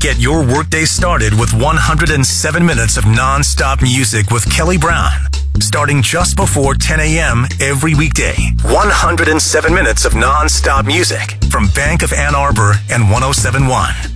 Get your workday started with 107 minutes of non-stop music with Kelly Brown. Starting just before 10 a.m. every weekday. 107 minutes of non-stop music from Bank of Ann Arbor and 107.1.